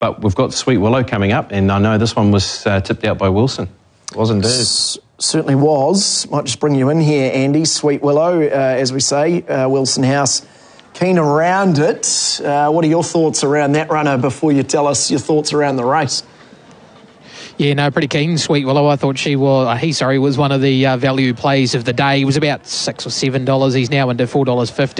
But we've got Sweet Willow coming up, and I know this one was tipped out by Wilson. It was indeed. Certainly was. Might just bring you in here, Andy. Sweet Willow, as we say, Wilson House. Keen around it. What are your thoughts around that runner before you tell us your thoughts around the race? Yeah, no, pretty keen. Sweet Willow, I thought was one of the value plays of the day. He was about $6 or $7. He's now into $4.50.